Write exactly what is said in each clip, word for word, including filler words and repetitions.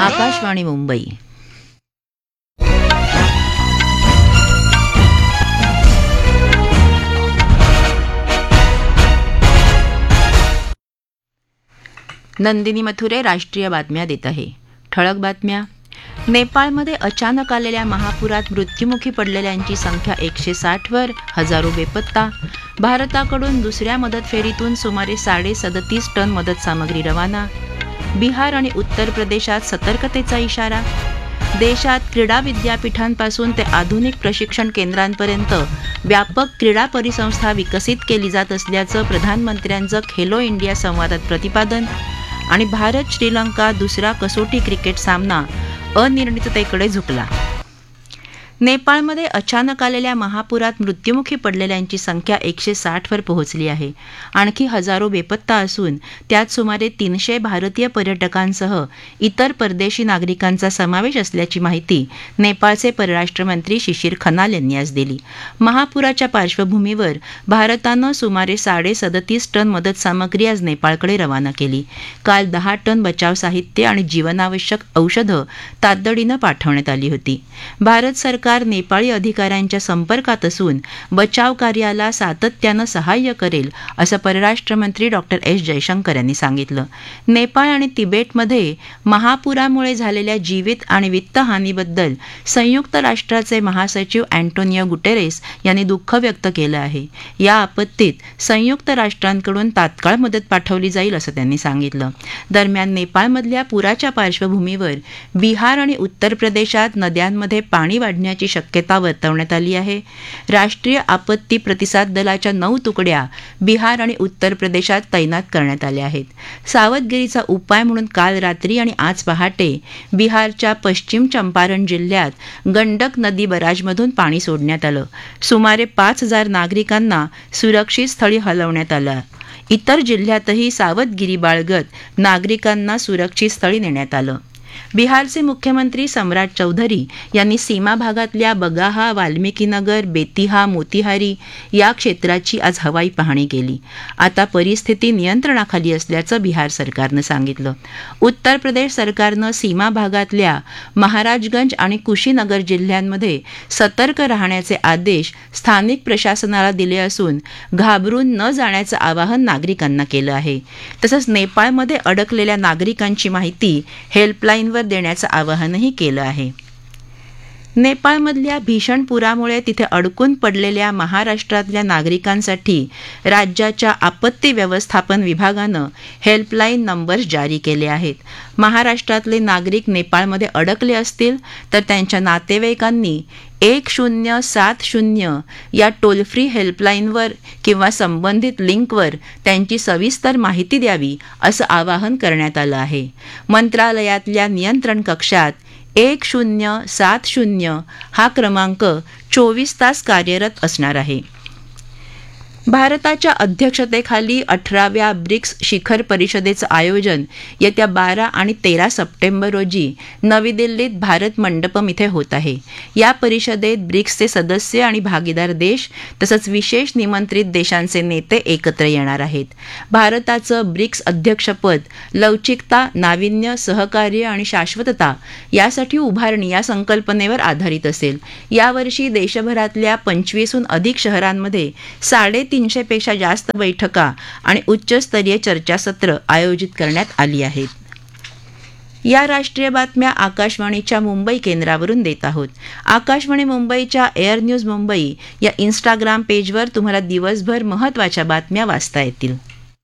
आकाशवाणी मुंबई. नंदिनी मथुरे राष्ट्रीय बातम्या देत आहे. ठळक बातम्या. नेपाळमध्ये अचानक आलेल्या महापुरात मृत्युमुखी पडलेल्यांची संख्या एकशे साठवर, हजारो बेपत्ता. भारताकडून दुसऱ्या मदत फेरीतून सुमारे साडे सदतीस टन मदत सामग्री रवाना. बिहार आणि उत्तर प्रदेशात सतर्कतेचा इशारा. देशात क्रीडा विद्यापीठांपासून ते आधुनिक प्रशिक्षण केंद्रांपर्यंत व्यापक क्रीडा परिसंस्था विकसित केली जात असल्याचं प्रधानमंत्र्यांचं खेलो इंडिया संवादात प्रतिपादन. आणि भारत श्रीलंका दुसरा कसोटी क्रिकेट सामना अनिर्णिततेकडे झुकला. नेपाळमध्ये अचानक आलेल्या महापुरात मृत्युमुखी पडलेल्यांची संख्या एकशे साठवर पोहोचली आहे. आणखी हजारो बेपत्ता असून त्यात सुमारे तीनशे भारतीय पर्यटकांसह इतर परदेशी नागरिकांचा समावेश असल्याची माहिती नेपाळचे परराष्ट्र मंत्री शिशिर खनाल यांनी आज दिली. महापुराच्या पार्श्वभूमीवर भारतानं सुमारे साडे सदतीस टन मदत सामग्री आज नेपाळकडे रवाना केली. काल दहा टन बचाव साहित्य आणि जीवनावश्यक औषधं तातडीनं पाठवण्यात आली होती. भारत सरकार नेपाळी अधिकाऱ्यांच्या संपर्कात असून बचाव कार्याला सातत्यानं सहाय्य करेल असं परराष्ट्र मंत्री डॉक्टर एस जयशंकर यांनी सांगितलं. नेपाळ आणि तिबेटमध्ये महापुरामुळे झालेल्या जीवित आणि वित्तहानीबद्दल संयुक्त राष्ट्राचे महासचिव अँटोनियो गुटेरेस यांनी दुःख व्यक्त केलं आहे. या आपत्तीत संयुक्त राष्ट्रांकडून तात्काळ मदत पाठवली जाईल असं त्यांनी सांगितलं. दरम्यान नेपाळमधल्या पुराच्या पार्श्वभूमीवर बिहार आणि उत्तर प्रदेशात नद्यांमध्ये पाणी वाढण्याची शक्यता वर्तवण्यात आली आहे. राष्ट्रीय आपत्ती प्रतिसाद दलाच्या नऊ तुकड्या बिहार आणि उत्तर प्रदेशात तैनात करण्यात आल्या आहेत. सावधगिरीचा उपाय म्हणून काल रात्री आणि आज पहाटे बिहारच्या पश्चिम चंपारण जिल्ह्यात गंडक नदी बराजमधून पाणी सोडण्यात आलं. सुमारे पाच हजार नागरिकांना सुरक्षित स्थळी हलवण्यात आलं. इतर जिल्ह्यातही सावधगिरी बाळगत नागरिकांना सुरक्षित स्थळी नेण्यात आलं. बिहारचे मुख्यमंत्री सम्राट चौधरी यांनी सीमा भागातल्या बगाहा, वाल्मिकीनगर, बेतिहा, मोतीहारी या क्षेत्राची आज हवाई पाहणी केली. आता परिस्थिती नियंत्रणाखाली असल्याचं बिहार सरकारनं सांगितलं. उत्तर प्रदेश सरकारनं सीमा भागातल्या महाराजगंज आणि कुशीनगर जिल्ह्यांमध्ये सतर्क राहण्याचे आदेश स्थानिक प्रशासनाला दिले असून घाबरून न जाण्याचं आवाहन नागरिकांना केलं आहे. तसंच नेपाळमध्ये अडकलेल्या नागरिकांची माहिती हेल्पलाईनवर देण्याचं आवाहनही केलं आहे. नेपाळमधल्या भीषण पुरामुळे तिथे अडकून पडलेल्या महाराष्ट्रातल्या नागरिकांसाठी राज्याच्या आपत्ती व्यवस्थापन विभागानं हेल्पलाईन नंबर्स जारी केले आहेत. महाराष्ट्रातले नागरिक नेपाळमध्ये अडकले असतील तर त्यांच्या नातेवाईकांनी एक शून्य सात शून्य या टोल फ्री हेल्पलाईनवर किंवा संबंधित लिंकवर त्यांची सविस्तर माहिती द्यावी असं आवाहन करण्यात आलं आहे. मंत्रालयातल्या नियंत्रण कक्षात एक शून्य सात शून्य हा क्रमांक चोवीस तास कार्यरत असणार आहे. भारताच्या अध्यक्षतेखाली अठराव्या ब्रिक्स शिखर परिषदेचं आयोजन येत्या बारा आणि तेरा सप्टेंबर रोजी नवी दिल्लीत भारत मंडपम इथे होत आहे. या परिषदेत ब्रिक्सचे सदस्य आणि भागीदार देश तसंच विशेष निमंत्रित देशांचे नेते एकत्र येणार आहेत. भारताचं ब्रिक्स अध्यक्षपद लवचिकता, नाविन्य, सहकार्य आणि शाश्वतता यासाठी उभारणी या संकल्पनेवर आधारित असेल. यावर्षी देशभरातल्या पंचवीसहून अधिक शहरांमध्ये साडे तीनशे पेक्षा जास्त बैठका आणि उच्चस्तरीय चर्चासत्र आयोजित करण्यात आली आहेत. या राष्ट्रीय बातम्या आकाशवाणीच्या मुंबई केंद्रावरून देत आहोत. आकाशवाणी मुंबईच्या एअर न्यूज मुंबई या इंस्टाग्राम पेजवर तुम्हाला दिवसभर महत्त्वाच्या बातम्या वाचता येतील.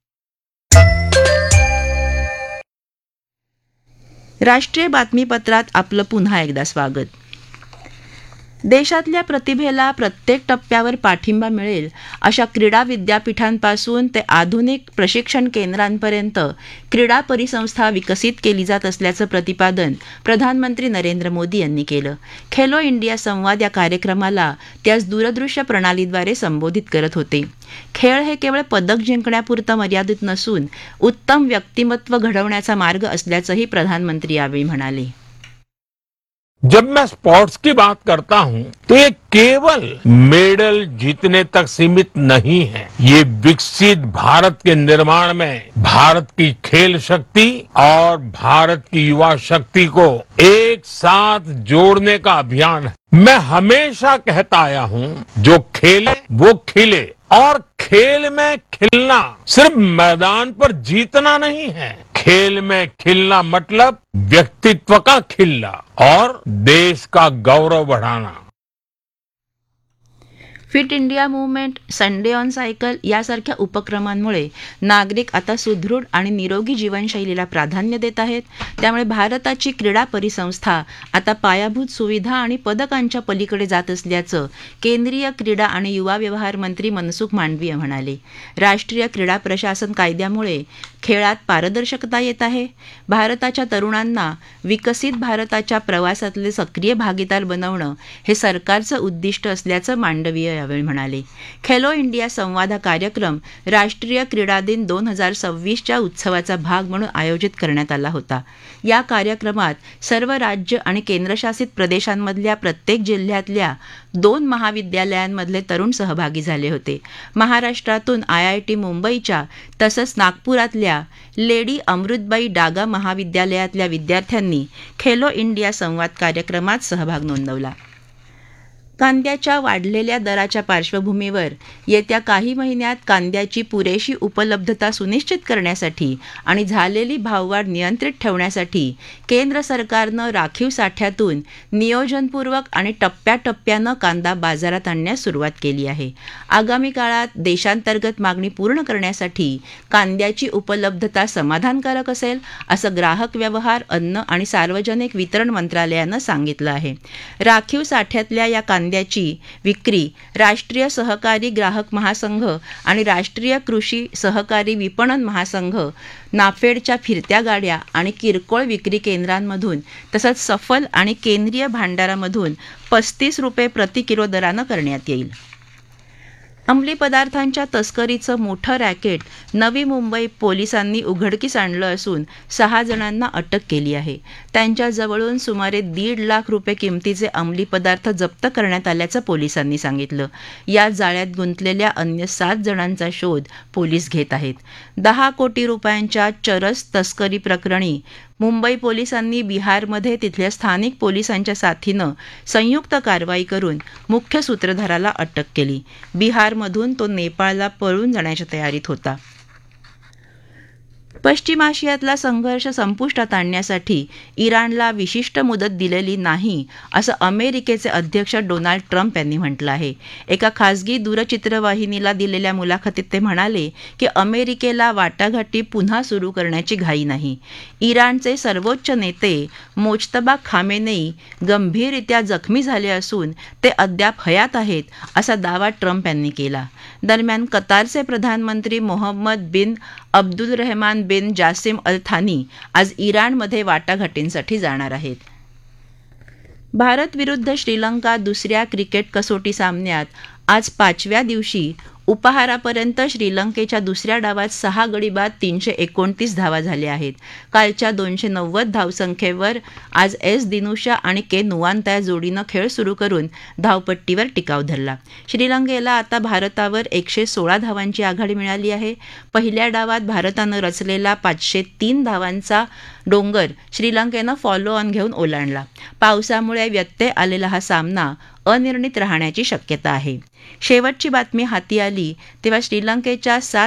राष्ट्रीय बातमीपत्रात आपलं पुन्हा एकदा स्वागत. देशातल्या प्रतिभेला प्रत्येक टप्प्यावर पाठिंबा मिळेल अशा क्रीडा विद्यापीठांपासून ते आधुनिक प्रशिक्षण केंद्रांपर्यंत क्रीडा परिसंस्था विकसित केली जात असल्याचं प्रतिपादन प्रधानमंत्री नरेंद्र मोदी यांनी केलं. खेलो इंडिया संवाद या कार्यक्रमाला ते आज दूरदृश्य प्रणालीद्वारे संबोधित करत होते. खेळ हे केवळ पदक जिंकण्यापुरतं मर्यादित नसून उत्तम व्यक्तिमत्व घडवण्याचा मार्ग असल्याचंही प्रधानमंत्री यावेळी म्हणाले. जब मैं स्पोर्ट्स की बात करता हूं तो ये केवल मेडल जीतने तक सीमित नहीं है। ये विकसित भारत के निर्माण में भारत की खेल शक्ति और भारत की युवा शक्ति को एक साथ जोड़ने का अभियान है। मैं हमेशा कहता आया हूं, जो खेले वो खिले, और खेल में खिलना सिर्फ मैदान पर जीतना नहीं है। खेल में खिलना मतलब व्यक्तित्व का खिलना और देश का गौरव बढ़ाना। Fit India movement, Sunday on cycle यासारख्या उपक्रमांमुळे नागरिक आता सुदृढ आणि निरोगी जीवनशैलीला प्राधान्य देत आहेत. त्यामुळे भारताची क्रीडा परिसंस्था आता पायाभूत सुविधा आणि पदकांच्या पलीकडे जात असल्याचं केंद्रीय क्रीडा आणि युवा व्यवहार मंत्री मनसुख मांडवीय म्हणाले. राष्ट्रीय क्रीडा प्रशासन कायद्यामुळे खेळात पारदर्शकता येत आहे. भारताच्या तरुणांना विकसित भारताच्या प्रवासातले सक्रिय भागीदार बनवणं हे सरकारचं उद्दिष्ट असल्याचं मांडवीय यावेळी म्हणाले. खेलो इंडिया संवाद हा कार्यक्रम राष्ट्रीय क्रीडा दिन दोन हजार सव्वीसच्या उत्सवाचा भाग म्हणून आयोजित करण्यात आला होता. या कार्यक्रमात सर्व राज्य आणि केंद्रशासित प्रदेशांमधल्या प्रत्येक जिल्ह्यातल्या दोन महाविद्यालयांमधले तरुण सहभागी झाले होते. महाराष्ट्रातून आय आय टी मुंबईच्या तसंच नागपुरातल्या लेडी अमृतबाई डागा महाविद्यालयातल्या विद्यार्थ्यांनी खेलो इंडिया संवाद कार्यक्रमात सहभाग नोंदवला. कांद्याच्या वाढलेल्या दराच्या पार्श्वभूमीवर येत्या काही महिन्यात कांद्याची पुरेशी उपलब्धता सुनिश्चित करण्यासाठी आणि झालेली भाववाढ नियंत्रित ठेवण्यासाठी केंद्र सरकारनं राखीव साठ्यातून नियोजनपूर्वक आणि टप्प्याटप्प्यानं कांदा बाजारात आणण्यास सुरुवात केली आहे. आगामी काळात देशांतर्गत मागणी पूर्ण करण्यासाठी कांद्याची उपलब्धता समाधानकारक असेल असं ग्राहक व्यवहार, अन्न आणि सार्वजनिक वितरण मंत्रालयानं सांगितलं आहे. राखीव साठ्यातल्या या कांद्याची विक्री राष्ट्रीय सहकारी ग्राहक महासंघ आणि राष्ट्रीय कृषी सहकारी विपणन महासंघ, नाफेडच्या फिरत्या गाड्या आणि किरकोळ विक्री केंद्रांमधून तसंच सफल आणि केंद्रीय भांडारामधून पस्तीस रुपये प्रति किलो दरानं करण्यात येईल. अंमली पदार्थांच्या तस्करीचं मोठं रॅकेट नवी मुंबई पोलिसांनी उघडकीस आणलं असून सहा जणांना अटक केली आहे. त्यांच्याजवळून सुमारे दीड लाख रुपये किमतीचे अंमली पदार्थ जप्त करण्यात आल्याचं पोलिसांनी सांगितलं. या जाळ्यात गुंतलेल्या अन्य सात जणांचा शोध पोलीस घेत आहेत. दहा कोटी रुपयांच्या चरस तस्करी प्रकरणी मुंबई पोलिसांनी बिहारमध्ये तिथल्या स्थानिक पोलिसांच्या साथीनं संयुक्त कारवाई करून मुख्य सूत्रधाराला अटक केली. बिहारमधून तो नेपाळला पळून जाण्याच्या तयारीत होता. पश्चिम आशियातला संघर्ष संपुष्टात आणण्यासाठी इराणला विशिष्ट मुदत दिलेली नाही असं अमेरिकेचे अध्यक्ष डोनाल्ड ट्रम्प यांनी म्हटलं आहे. एका खासगी दूरचित्रवाहिनीला दिलेल्या मुलाखतीत ते म्हणाले की अमेरिकेला वाटाघाटी पुन्हा सुरू करण्याची घाई नाही. इराणचे सर्वोच्च नेते मोजतबा खामेनेई गंभीररित्या जखमी झाले असून ते अद्याप हयात आहेत असा दावा ट्रम्प यांनी केला. दरम्यान कतारचे प्रधानमंत्री मोहम्मद बिन अब्दुल रहमान बिन जासिम अल थानी आज इराणमध्ये वाटाघाटींसाठी जाणार आहेत. भारत विरुद्ध श्रीलंका दुसऱ्या क्रिकेट कसोटी सामन्यात आज पाचव्या दिवशी उपाहारापर्यंत श्रीलंकेच्या दुसऱ्या डावात सहा गडी बाद तीनशे एकोणतीस धावा झाल्या आहेत. कालच्या दोनशे नव्वद धावसंख्येवर आज एस दिनुशा आणि के नुवांता या जोडीनं खेळ सुरू करून धावपट्टीवर टिकाव धरला. श्रीलंकेला आता भारतावर एकशे सोळा धावांची आघाडी मिळाली आहे. पहिल्या डावात भारतानं रचलेला पाचशे तीन धावांचा डोंगर श्रीलंकेनं फॉलो ऑन घेऊन ओलांडला. पावसामुळे व्यत्यय आलेला हा सामना अनिर्णित राहण्याची शक्यता आहे. शेवटची बातमी हाती आली तेव्हा श्रीलंकेच्या सात